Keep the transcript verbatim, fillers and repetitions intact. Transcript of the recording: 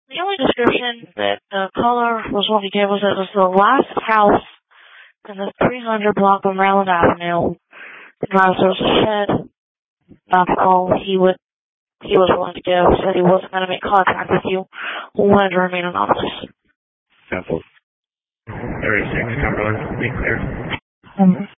The only description that the caller was what he gave was that it was the last house in the three hundred block of Maryland Avenue. The driver said it was a shed. That's all he would he was willing to give. Said he wasn't going to make contact with you. Wanted to remain anonymous. Sample thirty-six, Cumberland, be clear. Um,